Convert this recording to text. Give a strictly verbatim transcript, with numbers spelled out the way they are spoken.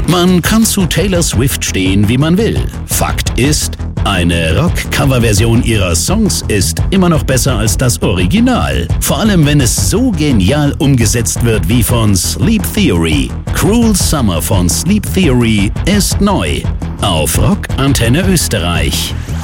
Man kann zu Taylor Swift stehen, wie man will. Fakt ist, eine Rock-Cover-Version ihrer Songs ist immer noch besser als das Original. Vor allem, wenn es so genial umgesetzt wird wie von Sleep Theory. Cruel Summer von Sleep Theory ist neu. Auf Rock Antenne Österreich.